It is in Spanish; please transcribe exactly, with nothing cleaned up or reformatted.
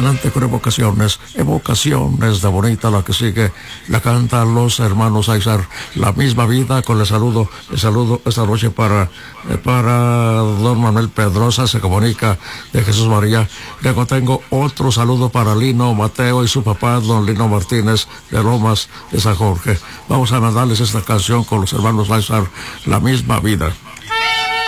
adelante con evocaciones, evocaciones de bonita la que sigue, la cantan los hermanos Aizar, la misma vida con el saludo, el saludo esta noche para, eh, para don Manuel Pedrosa, se comunica de Jesús María. Luego tengo otro saludo para Lino Mateo y su papá, don Lino Martínez de Lomas de San Jorge. Vamos a mandarles esta canción con los hermanos Aizar, la misma vida.